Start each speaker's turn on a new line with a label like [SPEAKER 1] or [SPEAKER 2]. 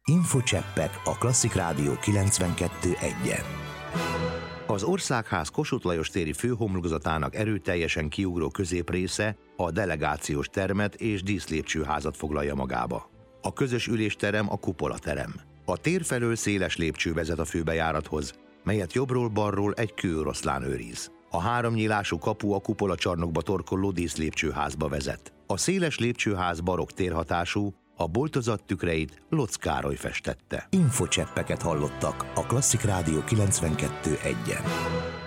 [SPEAKER 1] Infocseppek a Klasszik Rádió 92.1-en. Az Országház Kossuth Lajos téri főhomlokzatának erőteljesen kiugró középrésze a delegációs termet és díszlépcsőházat foglalja magába. A közös ülésterem a kupolaterem. A tér felől széles lépcső vezet a főbejárathoz, melyet jobbról-balról egy kőoroszlán őriz. A háromnyílású kapu a kupolacsarnokba torkolló díszlépcsőházba vezet. A széles lépcsőház barokk térhatású, a boltozat tükreit Lotz Károly festette. Infocseppeket hallottak a Klasszik Rádió 92.1-en.